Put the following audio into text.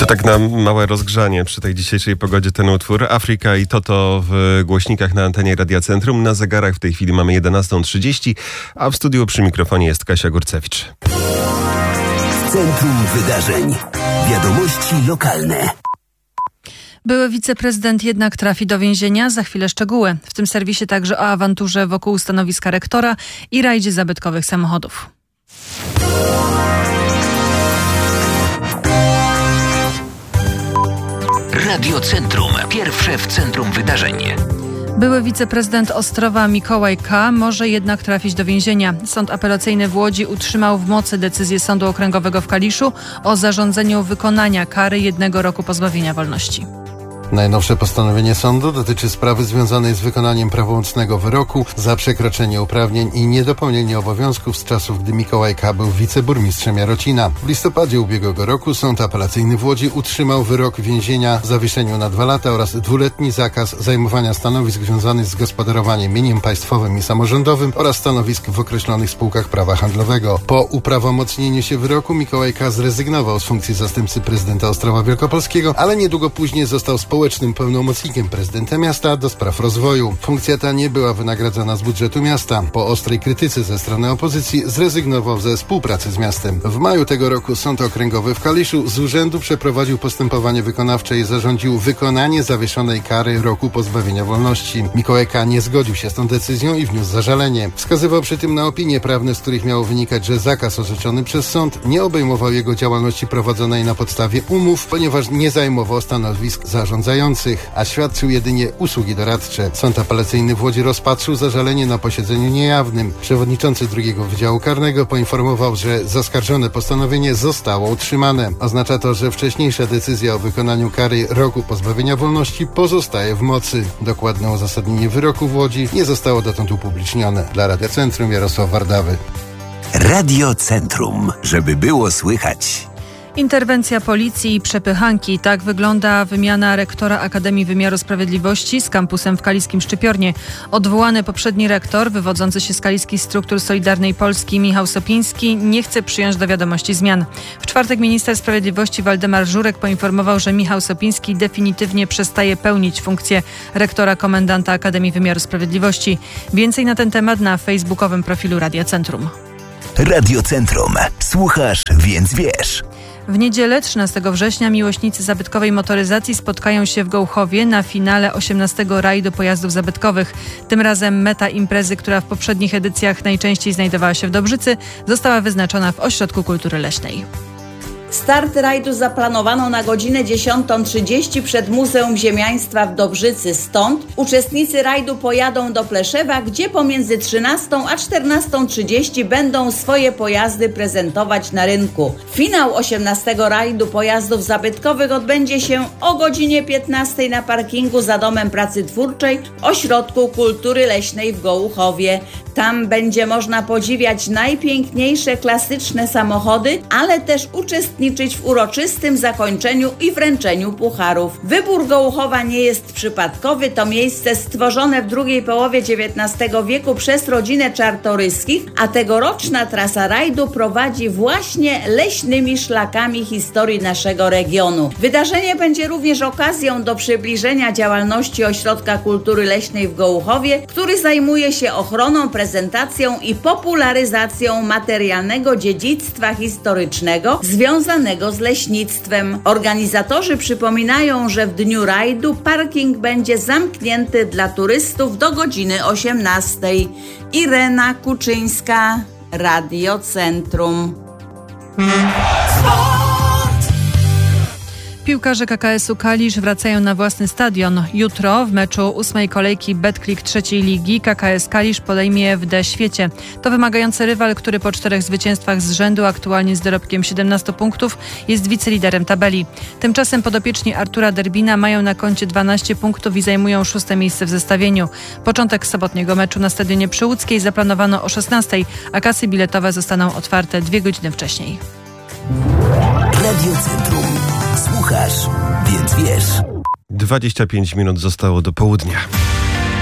tak na małe rozgrzanie przy tej dzisiejszej pogodzie ten utwór. Afryka i Toto w głośnikach na antenie Radia Centrum. Na zegarach w tej chwili mamy 11:30, a w studiu przy mikrofonie jest Kasia Górcewicz. Centrum Wydarzeń. Wiadomości lokalne. Były wiceprezydent jednak trafi do więzienia. Za chwilę szczegóły. W tym serwisie także o awanturze wokół stanowiska rektora i rajdzie zabytkowych samochodów. Radio Centrum. Pierwsze w centrum wydarzeń. Były wiceprezydent Ostrowa Mikołaj K. może jednak trafić do więzienia. Sąd apelacyjny w Łodzi utrzymał w mocy decyzję Sądu Okręgowego w Kaliszu o zarządzeniu wykonania kary 1 roku pozbawienia wolności. Najnowsze postanowienie sądu dotyczy sprawy związanej z wykonaniem prawomocnego wyroku za przekroczenie uprawnień i niedopełnienie obowiązków z czasów, gdy Mikołaj K. był wiceburmistrzem Jarocina. W listopadzie ubiegłego roku Sąd Apelacyjny w Łodzi utrzymał wyrok więzienia w zawieszeniu na 2 lata oraz 2-letni zakaz zajmowania stanowisk związanych z gospodarowaniem mieniem państwowym i samorządowym oraz stanowisk w określonych spółkach prawa handlowego. Po uprawomocnieniu się wyroku Mikołaj K. zrezygnował z funkcji zastępcy prezydenta Ostrowa Wielkopolskiego, ale niedługo później został społecznym pełnomocnikiem prezydenta miasta do spraw rozwoju. Funkcja ta nie była wynagradzana z budżetu miasta. Po ostrej krytyce ze strony opozycji zrezygnował ze współpracy z miastem. W maju tego roku Sąd Okręgowy w Kaliszu z urzędu przeprowadził postępowanie wykonawcze i zarządził wykonanie zawieszonej kary roku pozbawienia wolności. Mikołaj K. nie zgodził się z tą decyzją i wniósł zażalenie. Wskazywał przy tym na opinie prawne, z których miało wynikać, że zakaz orzeczony przez sąd nie obejmował jego działalności prowadzonej na podstawie umów, ponieważ nie zajmował stanowisk zarządzających, a świadczył jedynie usługi doradcze. Sąd Apelacyjny w Łodzi rozpatrzył zażalenie na posiedzeniu niejawnym. Przewodniczący II Wydziału Karnego poinformował, że zaskarżone postanowienie zostało utrzymane. Oznacza to, że wcześniejsza decyzja o wykonaniu kary roku pozbawienia wolności pozostaje w mocy. Dokładne uzasadnienie wyroku w Łodzi nie zostało dotąd upublicznione. Dla Radia Centrum Jarosław Wardawy. Radio Centrum. Żeby było słychać. Interwencja policji i przepychanki. Tak wygląda wymiana rektora Akademii Wymiaru Sprawiedliwości z kampusem w kaliskim Szczypiornie. Odwołany poprzedni rektor, wywodzący się z kaliskich struktur Solidarnej Polski, Michał Sopiński, nie chce przyjąć do wiadomości zmian. W czwartek minister sprawiedliwości Waldemar Żurek poinformował, że Michał Sopiński definitywnie przestaje pełnić funkcję rektora komendanta Akademii Wymiaru Sprawiedliwości. Więcej na ten temat na facebookowym profilu Radia Centrum. Radio Centrum. Słuchasz, więc wiesz. W niedzielę 13 września miłośnicy zabytkowej motoryzacji spotkają się w Gołchowie na finale 18 rajdu pojazdów zabytkowych. Tym razem meta imprezy, która w poprzednich edycjach najczęściej znajdowała się w Dobrzycy, została wyznaczona w Ośrodku Kultury Leśnej. Start rajdu zaplanowano na godzinę 10:30 przed Muzeum Ziemiaństwa w Dobrzycy. Stąd uczestnicy rajdu pojadą do Pleszewa, gdzie pomiędzy 13 a 14:30 będą swoje pojazdy prezentować na rynku. Finał 18 rajdu pojazdów zabytkowych odbędzie się o godzinie 15 na parkingu za Domem Pracy Twórczej w Ośrodku Kultury Leśnej w Gołuchowie. Tam będzie można podziwiać najpiękniejsze klasyczne samochody, ale też uczestniczyć w uroczystym zakończeniu i wręczeniu pucharów. Wybór Gołuchowa nie jest przypadkowy. To miejsce stworzone w drugiej połowie XIX wieku przez rodzinę Czartoryskich, a tegoroczna trasa rajdu prowadzi właśnie leśnymi szlakami historii naszego regionu. Wydarzenie będzie również okazją do przybliżenia działalności Ośrodka Kultury Leśnej w Gołuchowie, który zajmuje się ochroną, prezentacją i popularyzacją materialnego dziedzictwa historycznego związanego z leśnictwem. Organizatorzy przypominają, że w dniu rajdu parking będzie zamknięty dla turystów do godziny 18. Irena Kuczyńska, Radio Centrum. Piłkarze KKS-u Kalisz wracają na własny stadion. Jutro w meczu 8. kolejki Betclic 3. ligi KKS Kalisz podejmie w Świecie. To wymagający rywal, który po 4 zwycięstwach z rzędu, aktualnie z dorobkiem 17 punktów, jest wiceliderem tabeli. Tymczasem podopieczni Artura Derbina mają na koncie 12 punktów i zajmują 6. miejsce w zestawieniu. Początek sobotniego meczu na stadionie przy Łódzkiej zaplanowano o 16, a kasy biletowe zostaną otwarte 2 godziny wcześniej. Radio Centrum. Słuchasz, więc wiesz. 25 minut zostało do południa.